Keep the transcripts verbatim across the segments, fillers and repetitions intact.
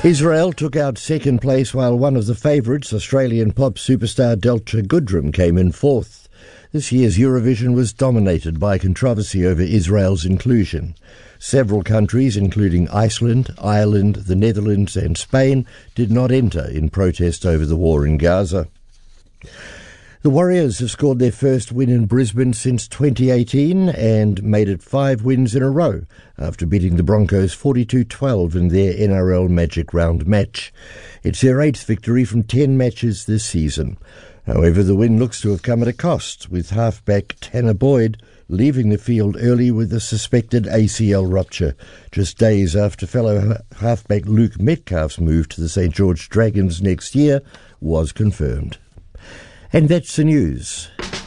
Israel took out second place while one of the favourites, Australian pop superstar Delta Goodrem, came in fourth. This year's Eurovision was dominated by controversy over Israel's inclusion. Several countries, including Iceland, Ireland, the Netherlands and Spain, did not enter in protest over the war in Gaza. The Warriors have scored their first win in Brisbane since twenty eighteen and made it five wins in a row after beating the Broncos forty-two twelve in their N R L Magic Round match. It's their eighth victory from ten matches this season. However, the win looks to have come at a cost, with halfback Tanner Boyd leaving the field early with a suspected A C L rupture, just days after fellow halfback Luke Metcalf's move to the St George Dragons next year was confirmed. And that's the news.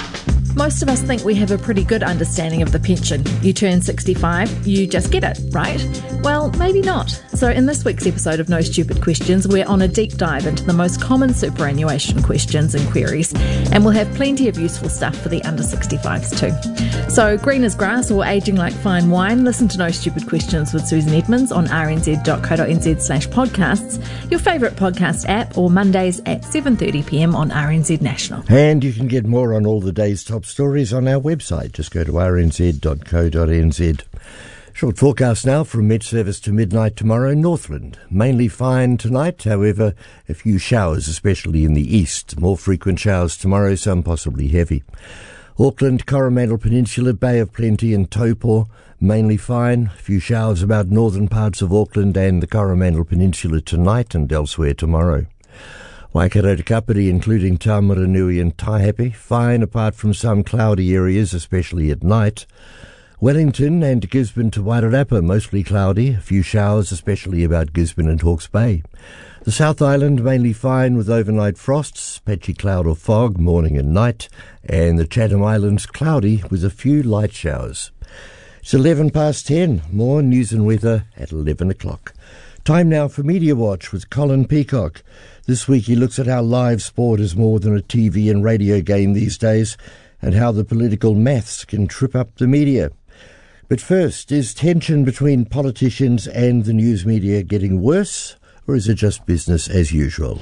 Most of us think we have a pretty good understanding of the pension. You turn sixty-five, you just get it, right? Well, maybe not. So in this week's episode of No Stupid Questions, we're on a deep dive into the most common superannuation questions and queries, and we'll have plenty of useful stuff for the under sixty-fives too. So green as grass or ageing like fine wine, listen to No Stupid Questions with Susan Edmonds on rnz.co.nz slash podcasts, your favourite podcast app, or Mondays at seven thirty p m on R N Z National. And you can get more on all the day's top stories on our website. Just go to r n z dot co dot n z. Short forecast now from mid-service to midnight tomorrow. Northland, mainly fine tonight, however, a few showers, especially in the east. More frequent showers tomorrow, some possibly heavy. Auckland, Coromandel Peninsula, Bay of Plenty and Taupo, mainly fine. A few showers about northern parts of Auckland and the Coromandel Peninsula tonight and elsewhere tomorrow. Waikato to Kapiti, including Taumaranui and Taihape, fine apart from some cloudy areas, especially at night. Wellington and Gisborne to Wairarapa, mostly cloudy, a few showers, especially about Gisborne and Hawke's Bay. The South Island, mainly fine with overnight frosts, patchy cloud or fog, morning and night, and the Chatham Islands, cloudy with a few light showers. It's eleven past ten, more news and weather at eleven o'clock. Time now for Media Watch with Colin Peacock. This week he looks at how live sport is more than a T V and radio game these days, and how the political maths can trip up the media. But first, is tension between politicians and the news media getting worse, or is it just business as usual?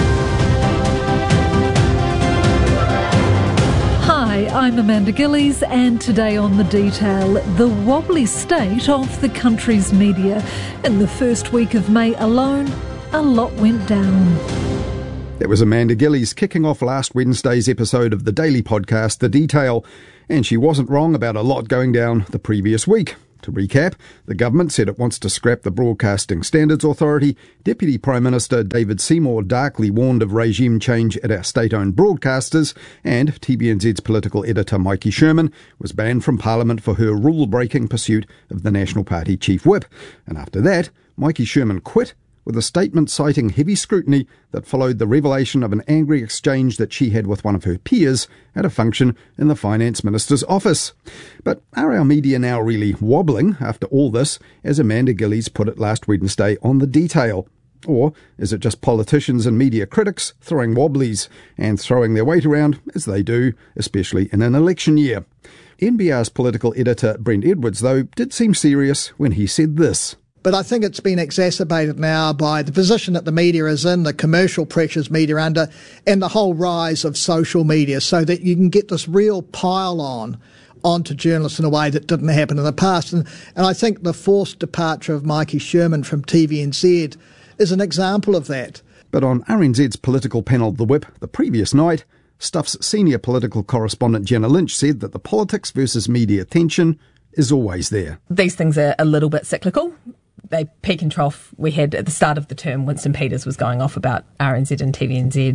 Hi, I'm Amanda Gillies, and today on The Detail, the wobbly state of the country's media. In the first week of May alone, a lot went down. That was Amanda Gillies kicking off last Wednesday's episode of the daily podcast, The Detail, and she wasn't wrong about a lot going down the previous week. To recap, the government said it wants to scrap the Broadcasting Standards Authority. Deputy Prime Minister David Seymour darkly warned of regime change at our state-owned broadcasters, and T V N Z's political editor Mikey Sherman was banned from Parliament for her rule-breaking pursuit of the National Party chief whip. And after that, Mikey Sherman quit, with a statement citing heavy scrutiny that followed the revelation of an angry exchange that she had with one of her peers at a function in the Finance Minister's office. But are our media now really wobbling after all this, as Amanda Gillies put it last Wednesday on The Detail? Or is it just politicians and media critics throwing wobblies and throwing their weight around, as they do, especially in an election year? N B R's political editor Brent Edwards, though, did seem serious when he said this. But I think it's been exacerbated now by the position that the media is in, the commercial pressures media under, and the whole rise of social media, so that you can get this real pile-on onto journalists in a way that didn't happen in the past. And, and I think the forced departure of Mikey Sherman from T V N Z is an example of that. But on R N Z's political panel The Whip the previous night, Stuff's senior political correspondent Jenna Lynch said that the politics versus media tension is always there. These things are a little bit cyclical. They peak and trough. We had at the start of the term, Winston Peters was going off about R N Z and T V N Z.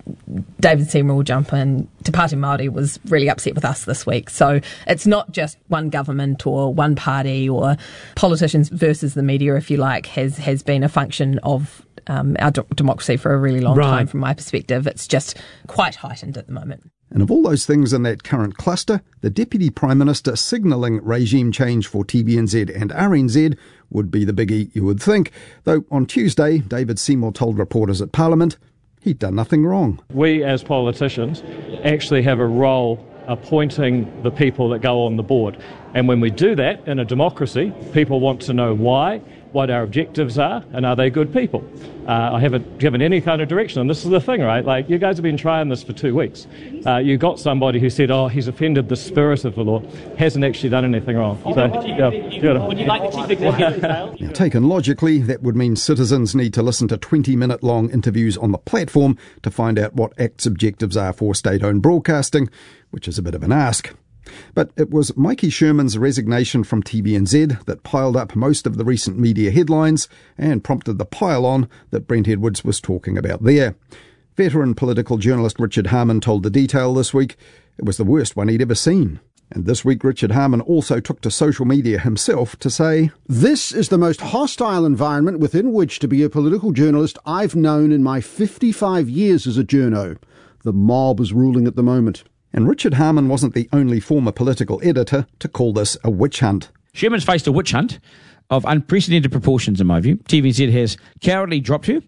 David Seymour will jump in. Te Pāti Māori was really upset with us this week. So it's not just one government or one party or politicians versus the media, if you like, has, has been a function of um, our d- democracy for a really long right. time from my perspective. It's just quite heightened at the moment. And of all those things in that current cluster, the Deputy Prime Minister signalling regime change for T V N Z and R N Z would be the biggie you would think. Though on Tuesday, David Seymour told reporters at Parliament he'd done nothing wrong. We as politicians actually have a role appointing the people that go on the board. And when we do that in a democracy, people want to know why what our objectives are, and are they good people? Uh, I haven't given any kind of direction, and this is the thing, right? Like, you guys have been trying this for two weeks. Uh, you got somebody who said, oh, he's offended the spirit of the law, hasn't actually done anything wrong. So, yeah, yeah. Would you like the chief executive? Now, taken logically, that would mean citizens need to listen to twenty-minute long interviews on the platform to find out what Act's objectives are for state-owned broadcasting, which is a bit of an ask. But it was Mikey Sherman's resignation from T V N Z that piled up most of the recent media headlines and prompted the pile-on that Brent Edwards was talking about there. Veteran political journalist Richard Harman told The Detail this week it was the worst one he'd ever seen. And this week Richard Harman also took to social media himself to say, "This is the most hostile environment within which to be a political journalist I've known in my fifty-five years as a journo. The mob is ruling at the moment." And Richard Harman wasn't the only former political editor to call this a witch hunt. Sherman's faced a witch hunt of unprecedented proportions, in my view. T V N Z has cowardly dropped her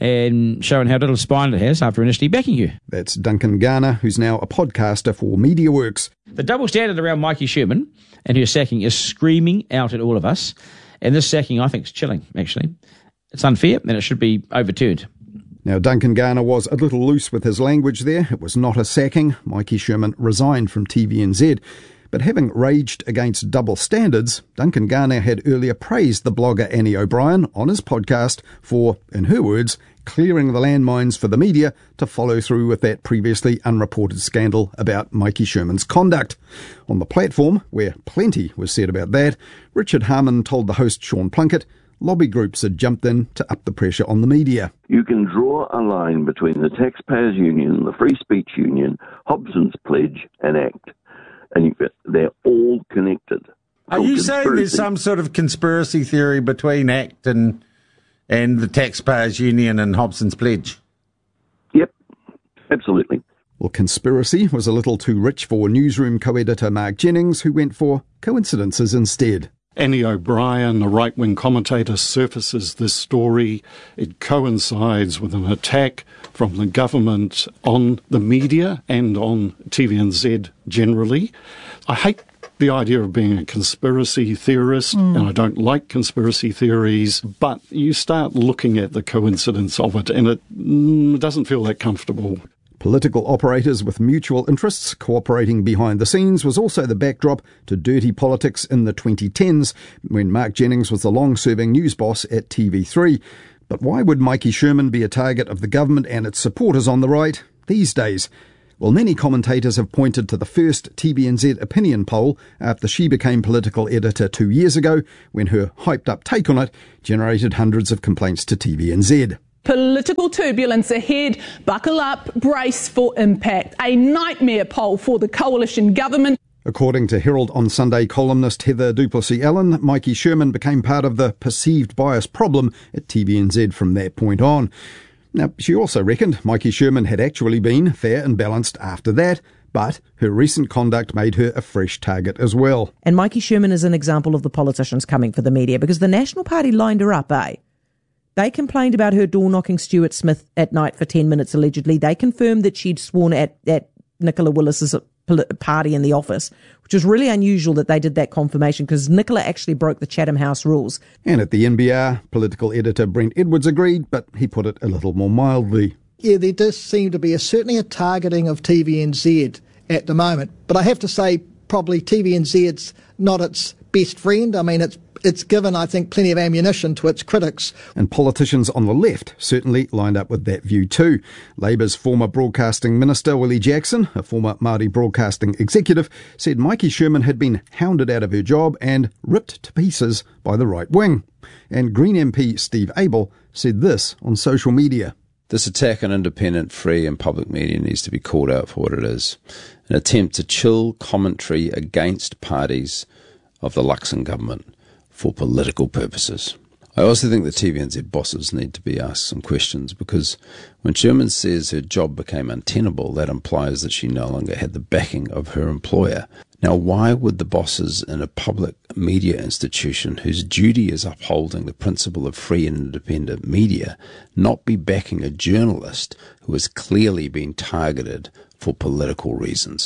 and shown how little spine it has after initially backing you. That's Duncan Garner, who's now a podcaster for MediaWorks. The double standard around Mikey Sherman and her sacking is screaming out at all of us. And this sacking, I think, is chilling, actually. It's unfair and it should be overturned. Now, Duncan Garner was a little loose with his language there. It was not a sacking. Mikey Sherman resigned from T V N Z. But having raged against double standards, Duncan Garner had earlier praised the blogger Annie O'Brien on his podcast for, in her words, clearing the landmines for the media to follow through with that previously unreported scandal about Mikey Sherman's conduct. On the platform, where plenty was said about that, Richard Harman told the host Sean Plunkett lobby groups had jumped in to up the pressure on the media. You can draw a line between the Taxpayers Union, the Free Speech Union, Hobson's Pledge and ACT, and you, they're all connected. Are you saying there's some sort of conspiracy theory between ACT and and the Taxpayers Union and Hobson's Pledge? Yep, absolutely. Well, conspiracy was a little too rich for newsroom co-editor Mark Jennings, who went for coincidences instead. Annie O'Brien, a right-wing commentator, surfaces this story. It coincides with an attack from the government on the media and on T V N Z generally. I hate the idea of being a conspiracy theorist, mm. and I don't like conspiracy theories, but you start looking at the coincidence of it, and it mm, doesn't feel that comfortable. Political operators with mutual interests cooperating behind the scenes was also the backdrop to dirty politics in the twenty tens, when Mark Jennings was the long-serving news boss at T V three. But why would Mikey Sherman be a target of the government and its supporters on the right these days? Well, many commentators have pointed to the first T V N Z opinion poll after she became political editor two years ago, when her hyped-up take on it generated hundreds of complaints to T V N Z. Political turbulence ahead. Buckle up, brace for impact. A nightmare poll for the coalition government. According to Herald on Sunday columnist Heather Duplessis-Allen, Mikey Sherman became part of the perceived bias problem at T V N Z from that point on. Now, she also reckoned Mikey Sherman had actually been fair and balanced after that, but her recent conduct made her a fresh target as well. And Mikey Sherman is an example of the politicians coming for the media, because the National Party lined her up, eh? They complained about her door-knocking Stuart Smith at night for ten minutes, allegedly. They confirmed that she'd sworn at, at Nicola Willis's party in the office, which was really unusual that they did that confirmation, because Nicola actually broke the Chatham House rules. And at the N B R, political editor Brent Edwards agreed, but he put it a little more mildly. Yeah, there does seem to be a, certainly a targeting of T V N Z at the moment. But I have to say, probably T V N Z's not its best friend. I mean, it's It's given, I think, plenty of ammunition to its critics. And politicians on the left certainly lined up with that view too. Labour's former broadcasting minister, Willie Jackson, a former Māori broadcasting executive, said Mikey Sherman had been hounded out of her job and ripped to pieces by the right wing. And Green M P Steve Abel said this on social media. This attack on independent, free and public media needs to be called out for what it is. An attempt to chill commentary against parties of the Luxon government for political purposes. I also think the T V N Z bosses need to be asked some questions, because when Sherman says her job became untenable, that implies that she no longer had the backing of her employer. Now, why would the bosses in a public media institution whose duty is upholding the principle of free and independent media not be backing a journalist who has clearly been targeted for political reasons?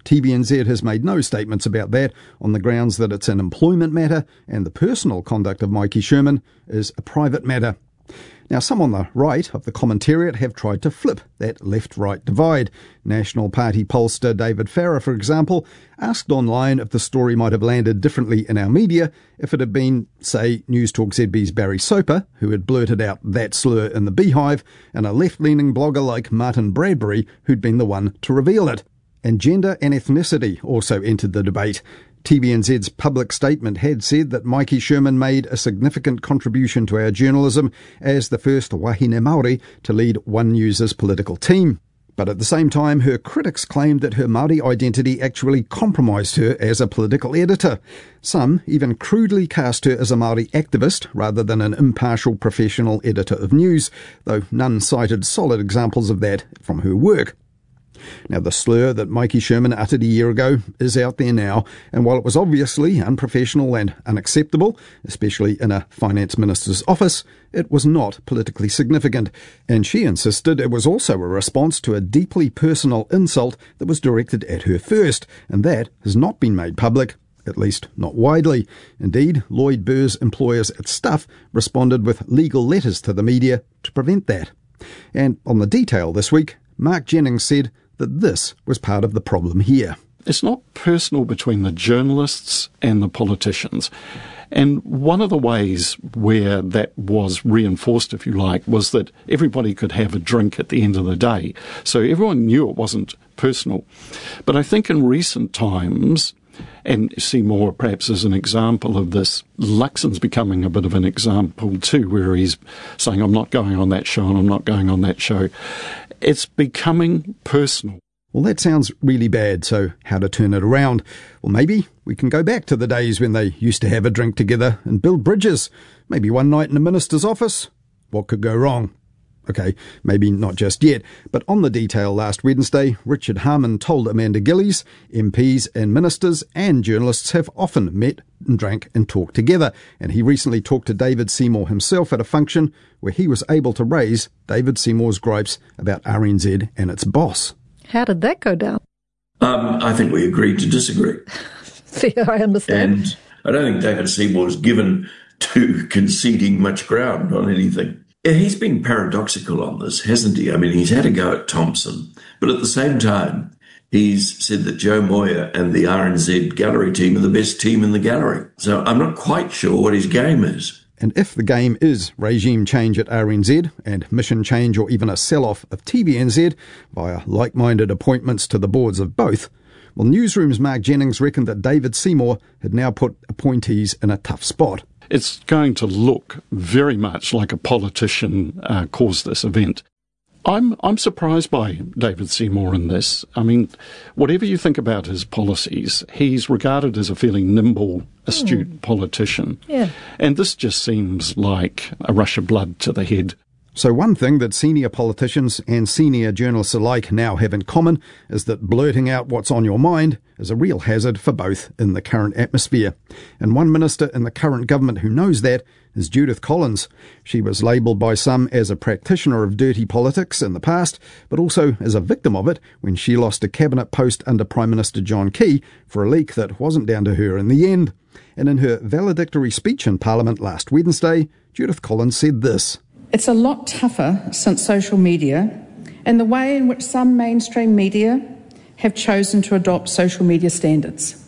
T V N Z has made no statements about that on the grounds that it's an employment matter and the personal conduct of Mikey Sherman is a private matter. Now, some on the right of the commentariat have tried to flip that left-right divide. National Party pollster David Farrer, for example, asked online if the story might have landed differently in our media if it had been, say, News Talk Z B's Barry Soper, who had blurted out that slur in the Beehive, and a left-leaning blogger like Martin Bradbury, who'd been the one to reveal it. And gender and ethnicity also entered the debate. T V N Z's public statement had said that Mikey Sherman made a significant contribution to our journalism as the first wahine Māori to lead One News's political team. But at the same time, her critics claimed that her Māori identity actually compromised her as a political editor. Some even crudely cast her as a Māori activist rather than an impartial professional editor of news, though none cited solid examples of that from her work. Now, the slur that Mikey Sherman uttered a year ago is out there now, and while it was obviously unprofessional and unacceptable, especially in a finance minister's office, it was not politically significant, and she insisted it was also a response to a deeply personal insult that was directed at her first, and that has not been made public, at least not widely. Indeed, Lloyd Burr's employers at Stuff responded with legal letters to the media to prevent that. And on the detail this week, Mark Jennings said that this was part of the problem here. It's not personal between the journalists and the politicians. And one of the ways where that was reinforced, if you like, was that everybody could have a drink at the end of the day. So everyone knew it wasn't personal. But I think in recent times, and Seymour perhaps as an example of this, Luxon's becoming a bit of an example too, where he's saying, I'm not going on that show and I'm not going on that show. It's becoming personal. Well, that sounds really bad, so how to turn it around? Well, maybe we can go back to the days when they used to have a drink together and build bridges. Maybe one night in a minister's office. What could go wrong? OK, maybe not just yet, but on the detail last Wednesday, Richard Harman told Amanda Gillies M Ps and ministers and journalists have often met and drank and talked together, and he recently talked to David Seymour himself at a function where he was able to raise David Seymour's gripes about R N Z and its boss. How did that go down? Um, I think we agreed to disagree. Fair, I understand. And I don't think David Seymour's given to conceding much ground on anything. He's been paradoxical on this, hasn't he? I mean, he's had a go at Thompson, but at the same time, he's said that Joe Moyer and the R N Z gallery team are the best team in the gallery. So I'm not quite sure what his game is. And if the game is regime change at R N Z and mission change or even a sell-off of T V N Z via like-minded appointments to the boards of both, well, Newsroom's Mark Jennings reckoned that David Seymour had now put appointees in a tough spot. It's going to look very much like a politician uh, caused this event. I'm I'm surprised by David Seymour in this. I mean, whatever you think about his policies, he's regarded as a fairly nimble, astute mm. politician. Yeah. And this just seems like a rush of blood to the head. So one thing that senior politicians and senior journalists alike now have in common is that blurting out what's on your mind is a real hazard for both in the current atmosphere. And one minister in the current government who knows that is Judith Collins. She was labelled by some as a practitioner of dirty politics in the past, but also as a victim of it when she lost a cabinet post under Prime Minister John Key for a leak that wasn't down to her in the end. And in her valedictory speech in Parliament last Wednesday, Judith Collins said this. It's a lot tougher since social media and the way in which some mainstream media have chosen to adopt social media standards.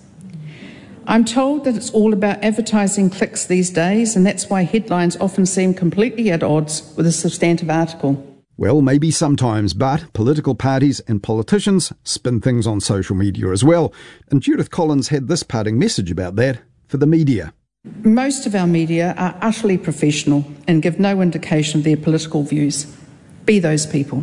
I'm told that it's all about advertising clicks these days, and that's why headlines often seem completely at odds with a substantive article. Well, maybe sometimes, but political parties and politicians spin things on social media as well. And Judith Collins had this parting message about that for the media. Most of our media are utterly professional and give no indication of their political views. Be those people.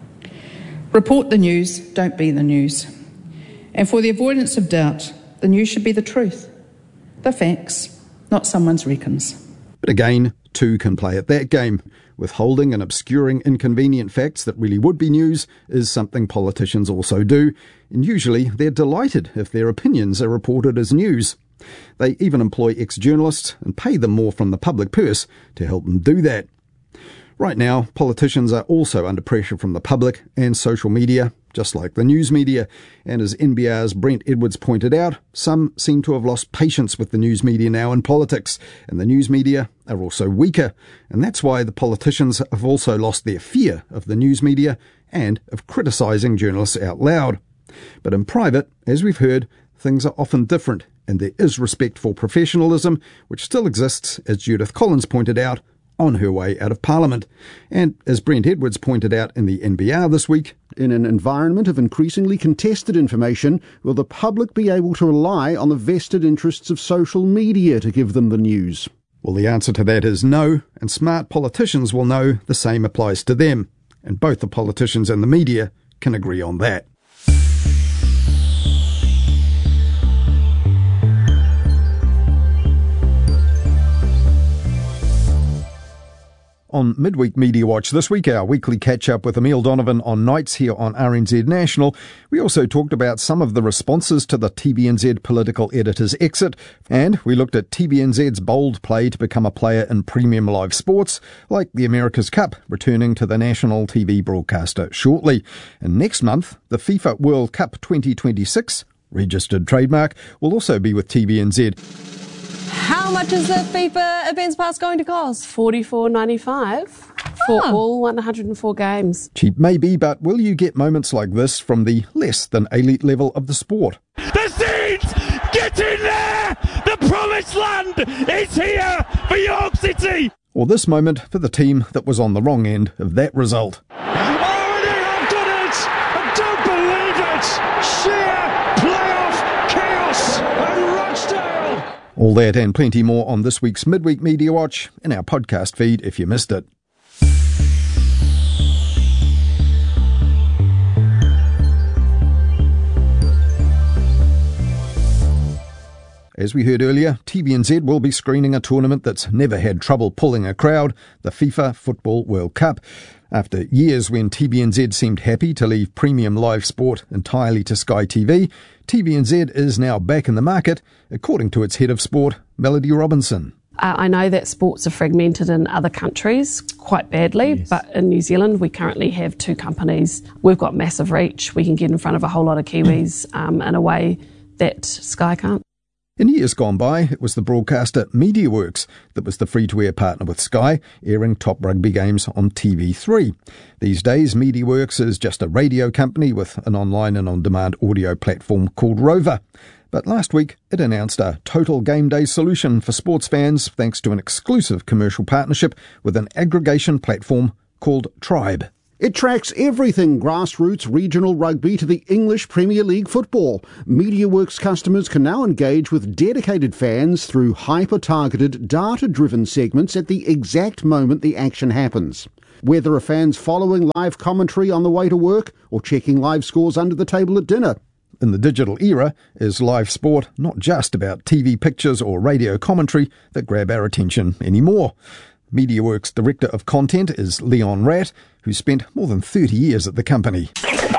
Report the news, don't be the news. And for the avoidance of doubt, the news should be the truth, the facts, not someone's reckons. But again, two can play at that game. Withholding and obscuring inconvenient facts that really would be news is something politicians also do, and usually they're delighted if their opinions are reported as news. They even employ ex-journalists and pay them more from the public purse to help them do that. Right now, politicians are also under pressure from the public and social media, just like the news media. And as N B R's Brent Edwards pointed out, some seem to have lost patience with the news media now in politics, and the news media are also weaker. And that's why the politicians have also lost their fear of the news media and of criticising journalists out loud. But in private, as we've heard, things are often different, and there is respect for professionalism, which still exists, as Judith Collins pointed out, on her way out of Parliament. And as Brent Edwards pointed out in the N B R this week, in an environment of increasingly contested information, will the public be able to rely on the vested interests of social media to give them the news? Well, the answer to that is no, and smart politicians will know the same applies to them. And both the politicians and the media can agree on that. On Midweek Media Watch this week, our weekly catch-up with Emile Donovan on nights here on R N Z National, we also talked about some of the responses to the T V N Z political editor's exit, and we looked at T V N Z's bold play to become a player in premium live sports, like the America's Cup, returning to the national T V broadcaster shortly. And next month, the FIFA World Cup twenty twenty-six, registered trademark, will also be with T V N Z. How much is the FIFA Events Pass going to cost? forty-four ninety-five for oh. all one hundred four games. Cheap maybe, but will you get moments like this from the less than elite level of the sport? The Seeds! Get in there! The promised land is here for York City! Or this moment for the team that was on the wrong end of that result. Oh, and they have done it! I don't believe it! Sheer playoff chaos at Rochdale! All that and plenty more on this week's Midweek Media Watch in our podcast feed if you missed it. As we heard earlier, T V N Z will be screening a tournament that's never had trouble pulling a crowd, the FIFA Football World Cup. After years when T V N Z seemed happy to leave premium live sport entirely to Sky T V, T V N Z is now back in the market, according to its head of sport, Melody Robinson. Uh, I know that sports are fragmented in other countries quite badly, yes. But in New Zealand we currently have two companies. We've got massive reach. We can get in front of a whole lot of Kiwis um, in a way that Sky can't. In years gone by, it was the broadcaster MediaWorks that was the free-to-air partner with Sky, airing top rugby games on T V three. These days, MediaWorks is just a radio company with an online and on-demand audio platform called Rover. But last week, it announced a total game day solution for sports fans thanks to an exclusive commercial partnership with an aggregation platform called Tribe. It tracks everything grassroots regional rugby to the English Premier League football. MediaWorks customers can now engage with dedicated fans through hyper-targeted, data-driven segments at the exact moment the action happens. Whether a fan's following live commentary on the way to work or checking live scores under the table at dinner. In the digital era, is live sport not just about T V pictures or radio commentary that grab our attention anymore. MediaWorks Director of Content is Leon Ratt, who spent more than thirty years at the company.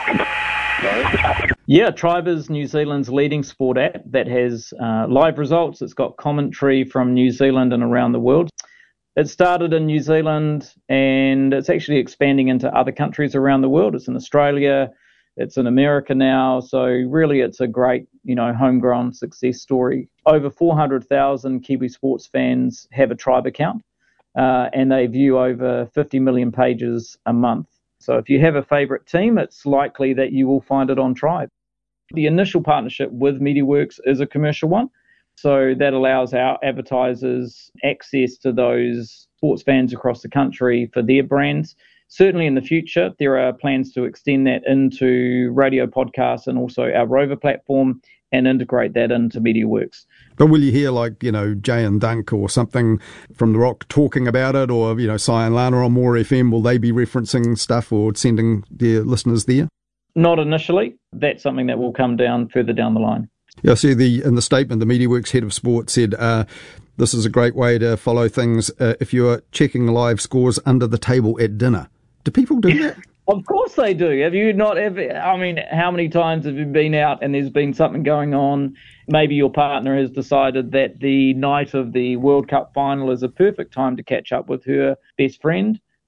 Yeah, Tribe is New Zealand's leading sport app that has uh, live results. It's got commentary from New Zealand and around the world. It started in New Zealand and it's actually expanding into other countries around the world. It's in Australia, it's in America now. So really it's a great, you know, homegrown success story. Over four hundred thousand Kiwi sports fans have a Tribe account. Uh, and they view over fifty million pages a month. So if you have a favourite team, it's likely that you will find it on Tribe. The initial partnership with MediaWorks is a commercial one, so that allows our advertisers access to those sports fans across the country for their brands. Certainly in the future, there are plans to extend that into radio podcasts and also our Rover platform and integrate that into MediaWorks. But will you hear, like, you know, Jay and Dunk or something from The Rock talking about it, or, you know, Si and Lana on More F M, will they be referencing stuff or sending their listeners there? Not initially. That's something that will come down further down the line. Yeah, I see the, in the statement, the MediaWorks head of sport said, uh, this is a great way to follow things uh, if you're checking live scores under the table at dinner. Do people do that? Of course they do. Have you not ever, I mean, how many times have you been out and there's been something going on? Maybe your partner has decided that the night of the World Cup final is a perfect time to catch up with her best friend.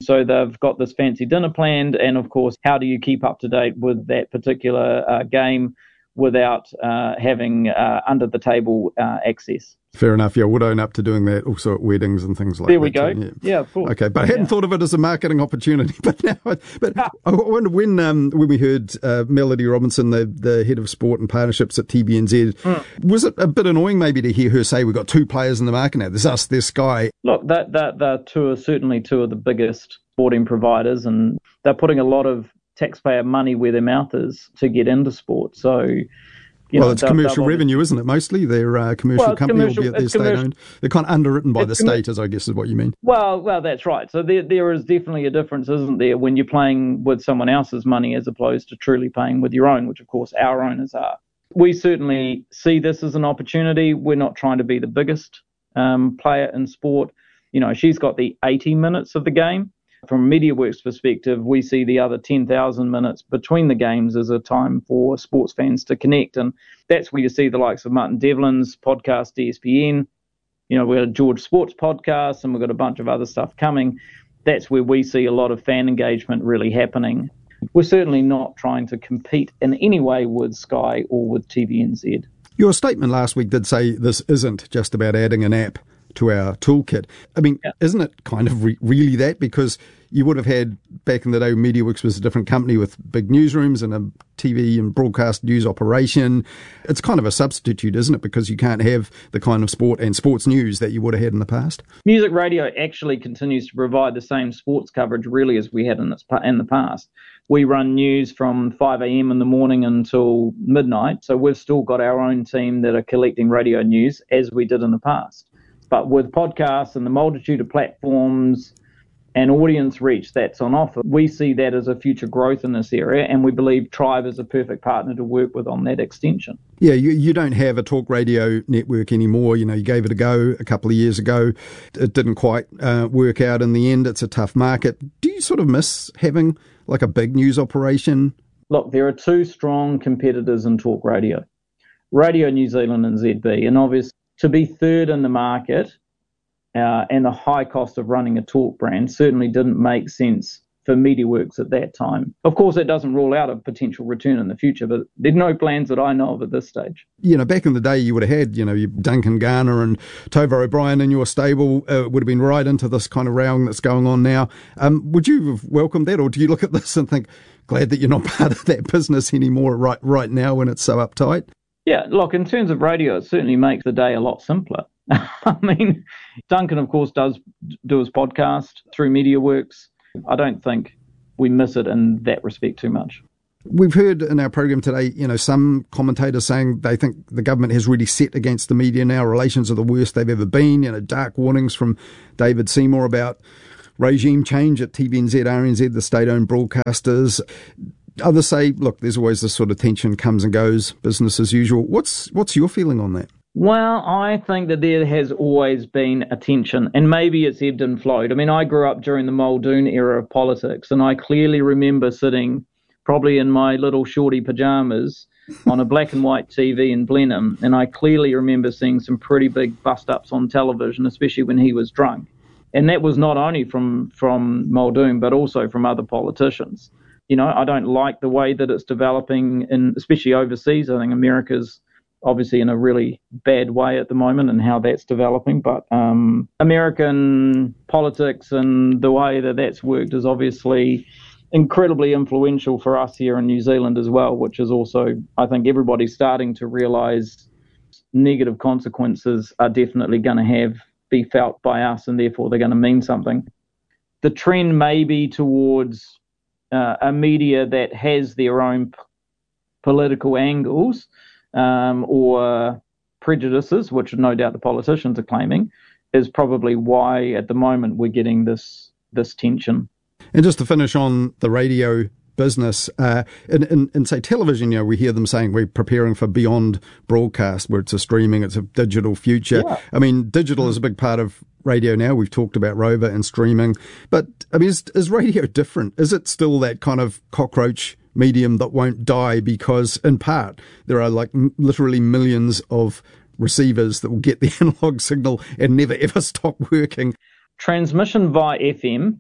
So they've got this fancy dinner planned, and of course, how do you keep up to date with that particular uh, game without uh, having uh, under-the-table uh, access? Fair enough. Yeah, I would own up to doing that also at weddings and things like that. There we go. Too, yeah. yeah, of course. Okay, but I hadn't yeah. thought of it as a marketing opportunity. But now, I, but ah. I wonder when um, when we heard uh, Melody Robinson, the, the head of sport and partnerships at T V N Z, mm. was it a bit annoying maybe to hear her say we've got two players in the market now? There's us, there's Sky. Look, that that they're two are certainly two of the biggest sporting providers, and they're putting a lot of taxpayer money where their mouth is to get into sport. So. You well, know, it's commercial revenue, isn't it, mostly? They're a uh, commercial well, company, commercial, albeit they're state-owned. They're kind of underwritten by the commer- state, as I guess is what you mean. Well, well, that's right. So there, there is definitely a difference, isn't there, when you're playing with someone else's money as opposed to truly playing with your own, which, of course, our owners are. We certainly see this as an opportunity. We're not trying to be the biggest um, player in sport. You know, she's got the eighty minutes of the game. From MediaWorks' perspective, we see the other ten thousand minutes between the games as a time for sports fans to connect. And that's where you see the likes of Martin Devlin's podcast, E S P N. You know, we've got a George Sports podcast, and we've got a bunch of other stuff coming. That's where we see a lot of fan engagement really happening. We're certainly not trying to compete in any way with Sky or with T V N Z. Your statement last week did say this isn't just about adding an app to our toolkit. I mean, yeah. isn't it kind of re- really that? Because you would have had, back in the day, MediaWorks was a different company with big newsrooms and a T V and broadcast news operation. It's kind of a substitute, isn't it? Because you can't have the kind of sport and sports news that you would have had in the past. Music radio actually continues to provide the same sports coverage really as we had in, this, in the past. We run news from five a.m. in the morning until midnight, so we've still got our own team that are collecting radio news as we did in the past. But with podcasts and the multitude of platforms and audience reach that's on offer, we see that as a future growth in this area, and we believe Tribe is a perfect partner to work with on that extension. Yeah, you, you don't have a talk radio network anymore. You know, you gave it a go a couple of years ago. It didn't quite uh, work out in the end. It's a tough market. Do you sort of miss having like a big news operation? Look, there are two strong competitors in talk radio, Radio New Zealand and Z B, and obviously to be third in the market uh, and the high cost of running a talk brand certainly didn't make sense for MediaWorks at that time. Of course, that doesn't rule out a potential return in the future, but there's no plans that I know of at this stage. You know, back in the day, you would have had, you know, Duncan Garner and Tova O'Brien in your stable uh, would have been right into this kind of round that's going on now. Um, would you have welcomed that, or do you look at this and think, glad that you're not part of that business anymore right, right now when it's so uptight? Yeah, look, in terms of radio, it certainly makes the day a lot simpler. I mean, Duncan, of course, does do his podcast through MediaWorks. I don't think we miss it in that respect too much. We've heard in our program today, you know, some commentators saying they think the government has really set against the media now. Relations are the worst they've ever been. You know, dark warnings from David Seymour about regime change at T V N Z, R N Z, the state-owned broadcasters. Others say, look, there's always this sort of tension, comes and goes, business as usual. What's what's your feeling on that? Well, I think that there has always been a tension, and maybe it's ebbed and flowed. I mean, I grew up during the Muldoon era of politics, and I clearly remember sitting probably in my little shorty pajamas on a black and white T V in Blenheim, and I clearly remember seeing some pretty big bust-ups on television, especially when he was drunk. And that was not only from, from Muldoon, but also from other politicians. You know, I don't like the way that it's developing, in, especially overseas. I think America's obviously in a really bad way at the moment and how that's developing. But um, American politics and the way that that's worked is obviously incredibly influential for us here in New Zealand as well, which is also, I think everybody's starting to realise negative consequences are definitely going to have be felt by us, and therefore they're going to mean something. The trend may be towards Uh, a media that has their own p- political angles um, or prejudices, which no doubt the politicians are claiming, is probably why at the moment we're getting this this tension. And just to finish on the radio business, uh, in, in, in, say, television, you know, we hear them saying we're preparing for beyond broadcast, where it's a streaming, it's a digital future. Yeah. I mean, digital is a big part of radio now. We've talked about Rover and streaming. But, I mean, is, is radio different? Is it still that kind of cockroach medium that won't die because, in part, there are like m- literally millions of receivers that will get the analog signal and never ever stop working? Transmission via F M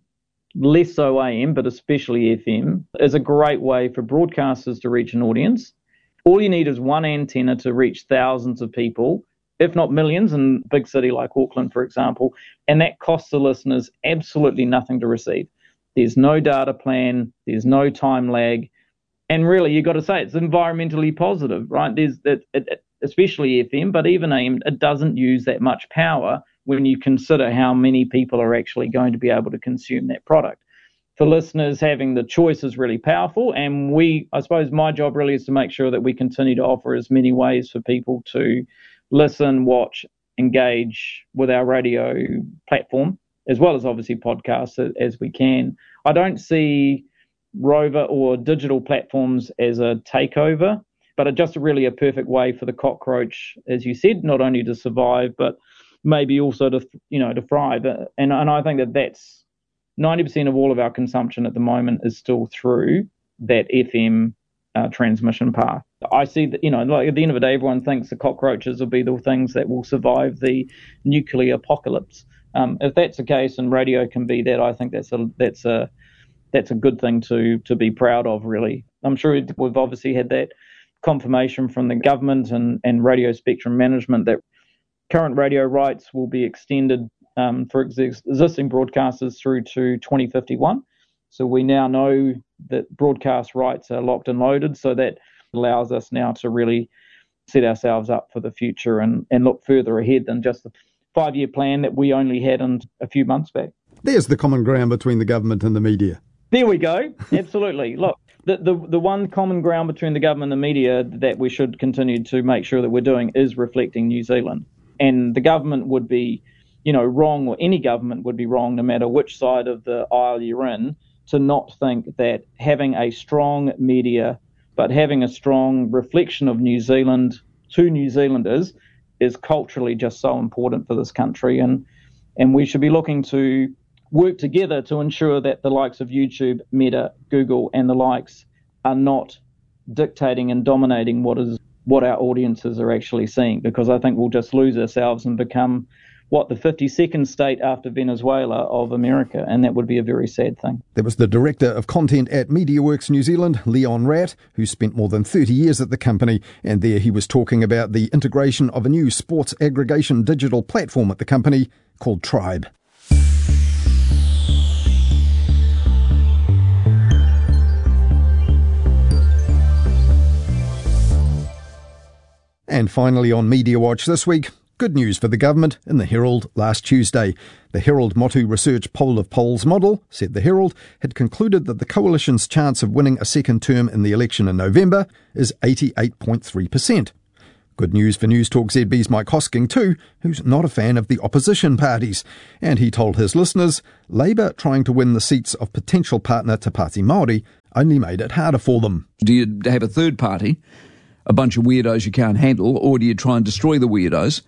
less so A M, but especially F M, is a great way for broadcasters to reach an audience. All you need is one antenna to reach thousands of people, if not millions, in a big city like Auckland, for example, and that costs the listeners absolutely nothing to receive. There's no data plan, there's no time lag, and really, you've got to say it's environmentally positive, right? There's it, it, especially F M, but even A M, it doesn't use that much power when you consider how many people are actually going to be able to consume that product. For listeners, having the choice is really powerful, and we, I suppose my job really is to make sure that we continue to offer as many ways for people to listen, watch, engage with our radio platform, as well as obviously podcasts as we can. I don't see Rover or digital platforms as a takeover, but it's just really a perfect way for the cockroach, as you said, not only to survive, but maybe also to, you know, to thrive. And, and I think that that's ninety percent of all of our consumption at the moment is still through that F M uh, transmission path. I see that, you know, like at the end of the day, everyone thinks the cockroaches will be the things that will survive the nuclear apocalypse. Um, if that's the case and radio can be that, I think that's a that's a that's a good thing to to be proud of, really. I'm sure we've obviously had that confirmation from the government and, and radio spectrum management that current radio rights will be extended um, for ex- existing broadcasters through to twenty fifty-one. So we now know that broadcast rights are locked and loaded, so that allows us now to really set ourselves up for the future and, and look further ahead than just the five-year plan that we only had in a few months back. There's the common ground between the government and the media. There we go. Absolutely. Look, the, the the one common ground between the government and the media that we should continue to make sure that we're doing is reflecting New Zealand. And the government would be, you know, wrong, or any government would be wrong, no matter which side of the aisle you're in, to not think that having a strong media, but having a strong reflection of New Zealand to New Zealanders is culturally just so important for this country. And and we should be looking to work together to ensure that the likes of YouTube, Meta, Google, and the likes are not dictating and dominating what is what our audiences are actually seeing, because I think we'll just lose ourselves and become, what, the fifty-second state after Venezuela of America, and that would be a very sad thing. There was the Director of Content at MediaWorks New Zealand, Leon Ratt, who spent more than thirty years at the company, and there he was talking about the integration of a new sports aggregation digital platform at the company called Tribe. And finally on Media Watch this week, good news for the government in the Herald last Tuesday. The Herald Motu Research Poll of Polls model, said the Herald, had concluded that the Coalition's chance of winning a second term in the election in November is eighty-eight point three percent. Good news for News Talk Z B's Mike Hosking too, who's not a fan of the opposition parties. And he told his listeners, Labour trying to win the seats of potential partner Te Pāti Māori only made it harder for them. Do you have a third party, a bunch of weirdos you can't handle, or do you try and destroy the weirdos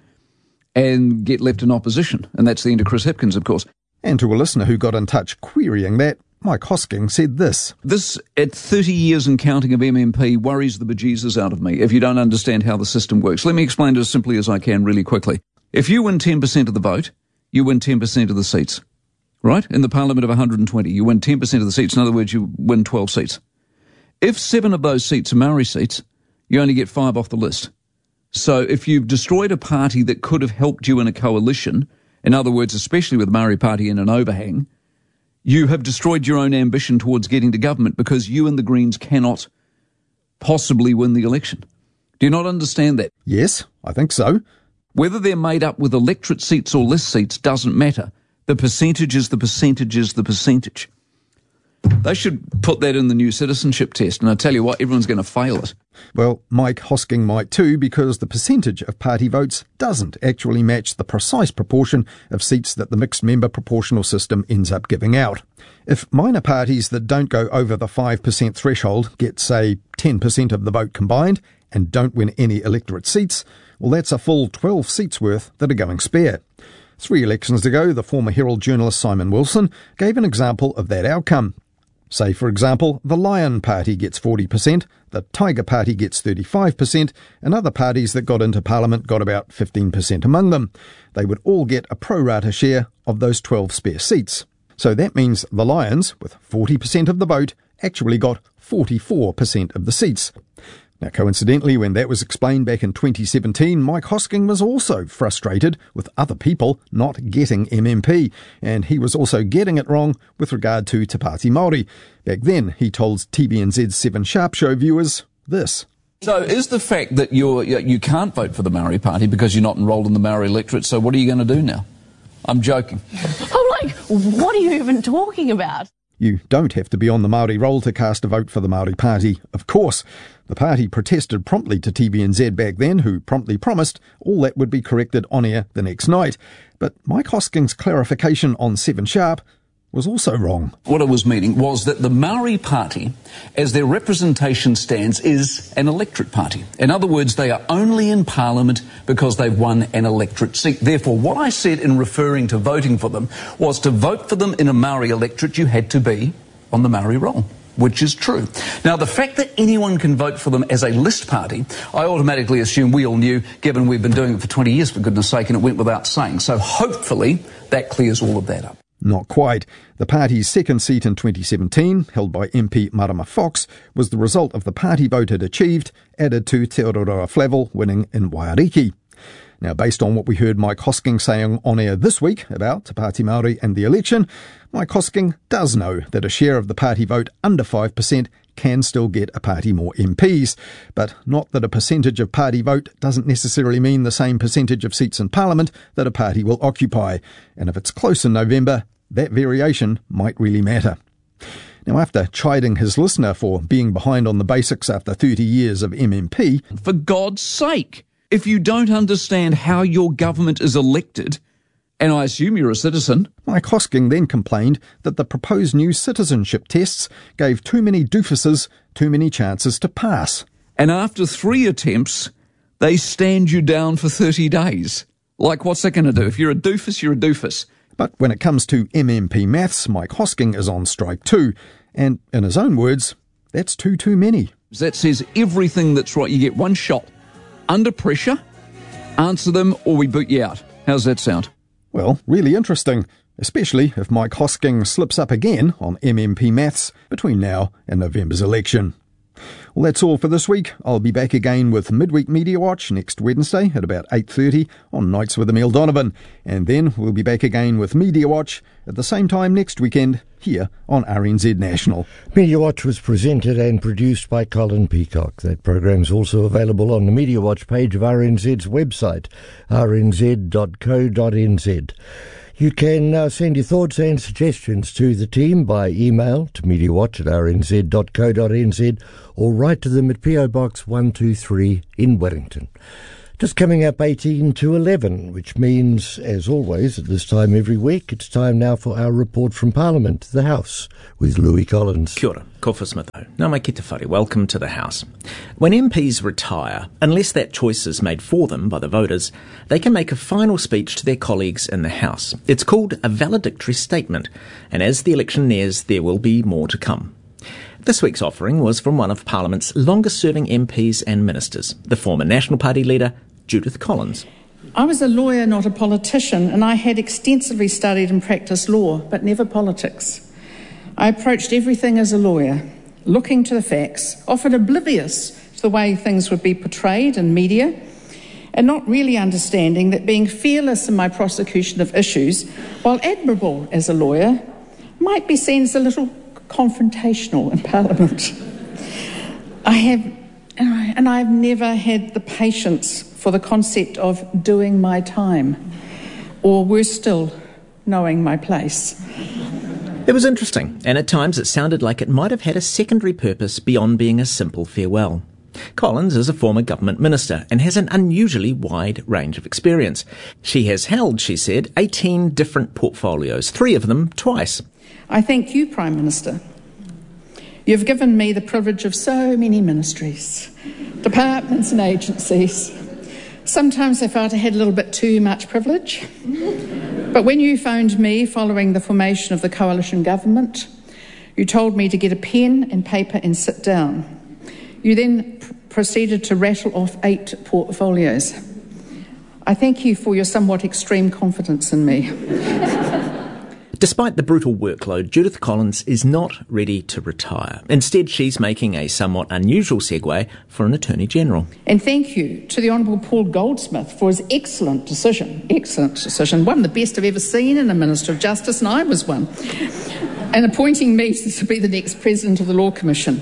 and get left in opposition? And that's the end of Chris Hipkins, of course. And to a listener who got in touch querying that, Mike Hosking said this. This, at thirty years and counting of M M P, worries the bejesus out of me if you don't understand how the system works. Let me explain it as simply as I can really quickly. If you win ten percent of the vote, you win ten percent of the seats, right? In the Parliament of one hundred twenty, you win ten percent of the seats. In other words, you win twelve seats. If seven of those seats are Maori seats, you only get five off the list. So if you've destroyed a party that could have helped you in a coalition, in other words, especially with the Maori Party in an overhang, you have destroyed your own ambition towards getting to government, because you and the Greens cannot possibly win the election. Do you not understand that? Yes, I think so. Whether they're made up with electorate seats or list seats doesn't matter. The percentage is the percentage is the percentage. They should put that in the new citizenship test, and I tell you what, everyone's going to fail it. Well, Mike Hosking might too, because the percentage of party votes doesn't actually match the precise proportion of seats that the mixed member proportional system ends up giving out. If minor parties that don't go over the five percent threshold get, say, ten percent of the vote combined and don't win any electorate seats, well, that's a full twelve seats worth that are going spare. Three elections ago, the former Herald journalist Simon Wilson gave an example of that outcome. Say, for example, the Lion Party gets forty percent, the Tiger Party gets thirty-five percent, and other parties that got into Parliament got about fifteen percent among them. They would all get a pro rata share of those twelve spare seats. So that means the Lions, with forty percent of the vote, actually got forty-four percent of the seats. Now, coincidentally, when that was explained back in twenty seventeen, Mike Hosking was also frustrated with other people not getting M M P, and he was also getting it wrong with regard to Te Pāti Māori. Back then, he told T V N Z's Seven Sharp Show viewers this. So is the fact that you're, you can't vote for the Maori Party because you're not enrolled in the Maori electorate, so what are you going to do now? I'm joking. I'm like, what are you even talking about? You don't have to be on the Māori roll to cast a vote for the Māori Party, of course. The party protested promptly to T V N Z back then, who promptly promised all that would be corrected on air the next night. But Mike Hosking's clarification on Seven Sharp was also wrong. What I was meaning was that the Maori Party, as their representation stands, is an electorate party. In other words, they are only in Parliament because they've won an electorate seat. Therefore, what I said in referring to voting for them was to vote for them in a Maori electorate, you had to be on the Maori roll, which is true. Now, the fact that anyone can vote for them as a list party, I automatically assume we all knew, given we've been doing it for twenty years, for goodness sake, and it went without saying. So hopefully that clears all of that up. Not quite. The party's second seat in twenty seventeen, held by M P Marama Fox, was the result of the party vote it achieved, added to Te Aroha Flavel winning in Waiariki. Now, based on what we heard Mike Hosking saying on air this week about Te Pāti Māori and the election, Mike Hosking does know that a share of the party vote under five percent can still get a party more M Ps, but not that a percentage of party vote doesn't necessarily mean the same percentage of seats in Parliament that a party will occupy. And if it's close in November, that variation might really matter. Now, after chiding his listener for being behind on the basics after thirty years of M M P... For God's sake, if you don't understand how your government is elected, and I assume you're a citizen... Mike Hosking then complained that the proposed new citizenship tests gave too many doofuses too many chances to pass. And after three attempts, they stand you down for thirty days. Like, what's that going to do? If you're a doofus, you're a doofus. But when it comes to M M P maths, Mike Hosking is on strike too. And in his own words, that's too, too many. That says everything that's right. You get one shot. Under pressure, answer them or we boot you out. How's that sound? Well, really interesting, especially if Mike Hosking slips up again on M M P maths between now and November's election. Well, that's all for this week. I'll be back again with Midweek Media Watch next Wednesday at about eight thirty on Nights with Emile Donovan. And then we'll be back again with Media Watch at the same time next weekend here on R N Z National. Media Watch was presented and produced by Colin Peacock. That program's also available on the Media Watch page of R N Z's website, r n z dot co dot n z. You can uh, send your thoughts and suggestions to the team by email to mediawatch at r n z dot co dot n z or write to them at P O Box one two three in Wellington. Just coming up eighteen to eleven, which means, as always, at this time every week, it's time now for our report from Parliament, the House, with Louis Collins. Kia ora, ko whasmitho. Nā mai ki te whare, welcome to the House. When M Ps retire, unless that choice is made for them by the voters, they can make a final speech to their colleagues in the House. It's called a valedictory statement, and as the election nears, there will be more to come. This week's offering was from one of Parliament's longest-serving M Ps and ministers, the former National Party leader, Judith Collins. I was a lawyer, not a politician, and I had extensively studied and practiced law, but never politics. I approached everything as a lawyer, looking to the facts, often oblivious to the way things would be portrayed in media, and not really understanding that being fearless in my prosecution of issues, while admirable as a lawyer, might be seen as a little confrontational in Parliament. I have, and I've never had the patience for the concept of doing my time, or worse still, knowing my place. It was interesting, and at times it sounded like it might have had a secondary purpose beyond being a simple farewell. Collins is a former government minister and has an unusually wide range of experience. She has held, she said, eighteen different portfolios, three of them twice. I thank you, Prime Minister. You've given me the privilege of so many ministries, departments and agencies. Sometimes I felt I had a little bit too much privilege. But when you phoned me following the formation of the coalition government, you told me to get a pen and paper and sit down. You then pr- proceeded to rattle off eight portfolios. I thank you for your somewhat extreme confidence in me. Despite the brutal workload, Judith Collins is not ready to retire. Instead, she's making a somewhat unusual segue for an Attorney-General. And thank you to the Honourable Paul Goldsmith for his excellent decision, excellent decision, one of the best I've ever seen in a Minister of Justice, and I was one, and appointing me to be the next President of the Law Commission.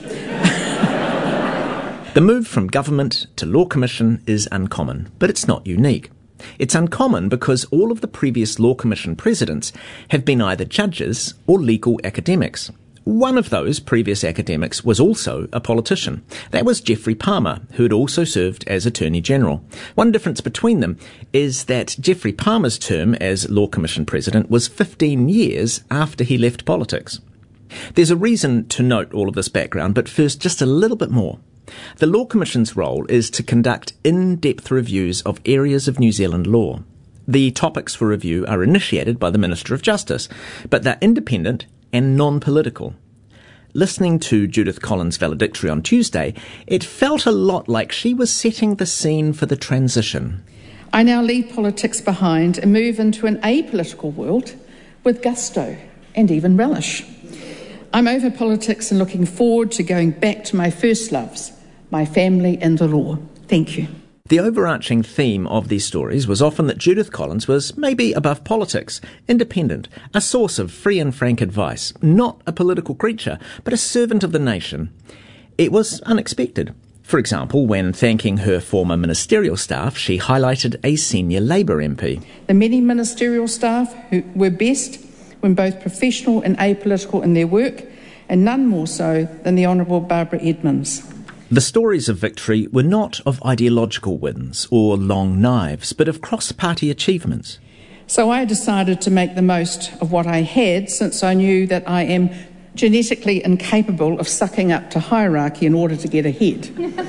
The move from government to Law Commission is uncommon, but it's not unique. It's uncommon because all of the previous Law Commission presidents have been either judges or legal academics. One of those previous academics was also a politician. That was Geoffrey Palmer, who had also served as Attorney-General. One difference between them is that Geoffrey Palmer's term as Law Commission president was fifteen years after he left politics. There's a reason to note all of this background, but first just a little bit more. The Law Commission's role is to conduct in-depth reviews of areas of New Zealand law. The topics for review are initiated by the Minister of Justice, but they're independent and non-political. Listening to Judith Collins' valedictory on Tuesday, it felt a lot like she was setting the scene for the transition. I now leave politics behind and move into an apolitical world with gusto and even relish. I'm over politics and looking forward to going back to my first loves, my family and the law. Thank you. The overarching theme of these stories was often that Judith Collins was maybe above politics, independent, a source of free and frank advice, not a political creature, but a servant of the nation. It was unexpected. For example, when thanking her former ministerial staff, she highlighted a senior Labour M P. The many ministerial staff who were best when both professional and apolitical in their work, and none more so than the Honourable Barbara Edmonds. The stories of victory were not of ideological wins or long knives, but of cross-party achievements. So I decided to make the most of what I had, since I knew that I am genetically incapable of sucking up to hierarchy in order to get ahead.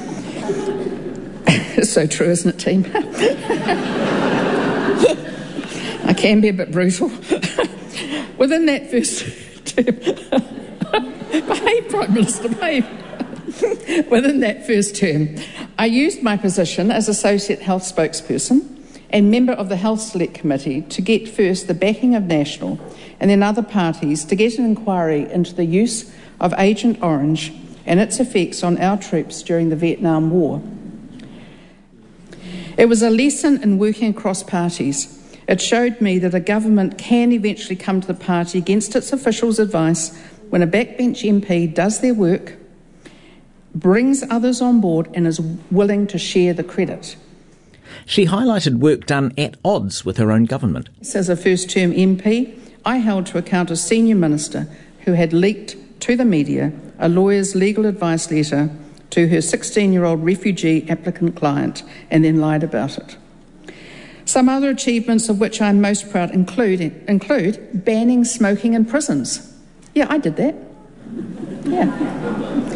It's so true, isn't it, team? I can be a bit brutal. Within that first term, behave, Prime Minister, behave. Within that first term, I used my position as Associate Health Spokesperson and member of the Health Select Committee to get first the backing of National and then other parties to get an inquiry into the use of Agent Orange and its effects on our troops during the Vietnam War. It was a lesson in working across parties. It showed me that a government can eventually come to the party against its officials' advice when a backbench M P does their work, brings others on board and is willing to share the credit. She highlighted work done at odds with her own government. As a first-term M P, I held to account a senior minister who had leaked to the media a lawyer's legal advice letter to her sixteen-year-old refugee applicant client and then lied about it. Some other achievements of which I'm most proud include, include banning smoking in prisons. Yeah, I did that. Yeah.